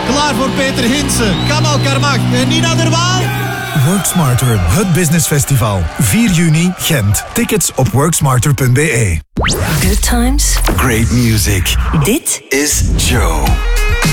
Klaar voor Peter Hinsen, Kamal Karmach en Nina der Waal? Work Smarter, het business festival. 4 juni, Gent. Tickets op worksmarter.be. Good times. Great music. Dit is Joe.